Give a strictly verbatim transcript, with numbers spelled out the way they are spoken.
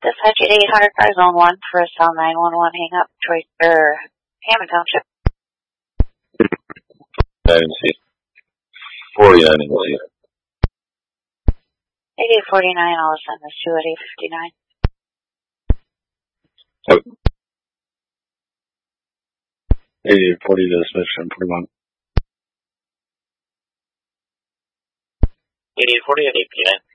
Dispatch eight hundred car zone one for a cell nine one one hang up, Troy, er, Hammond Township. nine C. forty-nine in C. eighty-eight forty-nine, I'll send this to at eight fifty-nine. eighty-eight forty to dispatch ten forty-one. eighty-eight forty at eight fifty-nine.